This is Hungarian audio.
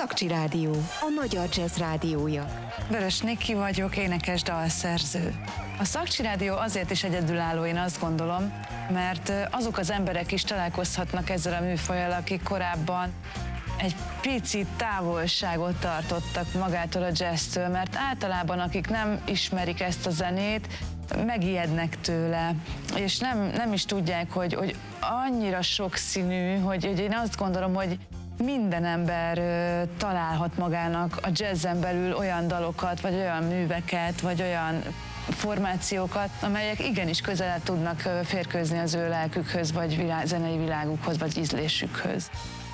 Szakcsi Rádió, a magyar jazz rádiója. Vörös Niki vagyok, énekes dalszerző. A Szakcsi Rádió azért is egyedülálló, én azt gondolom, mert azok az emberek is találkozhatnak ezzel a műfajjal, akik korábban egy pici távolságot tartottak magától a jazztől, mert általában akik nem ismerik ezt a zenét, megijednek tőle, és nem is tudják, hogy annyira sokszínű, hogy én azt gondolom, hogy minden ember találhat magának a jazzen belül olyan dalokat, vagy olyan műveket, vagy olyan formációkat, amelyek igenis közel tudnak férkőzni az ő lelkükhöz, vagy zenei világukhoz, vagy ízlésükhöz.